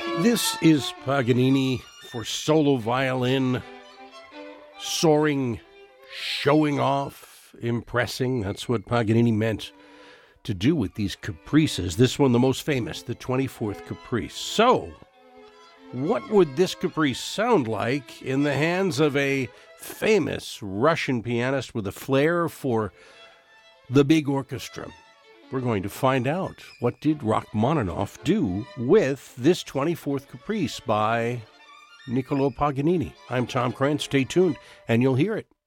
This is Paganini for solo violin, soaring, showing off, impressing. That's what Paganini meant to do with these caprices. This one, the most famous, the 24th Caprice. So, what would this caprice sound like in the hands of a famous Russian pianist with a flair for the big orchestra? We're going to find out. What did Rachmaninoff do with this 24th Caprice by Niccolò Paganini? I'm Tom Krantz. Stay tuned, and you'll hear it.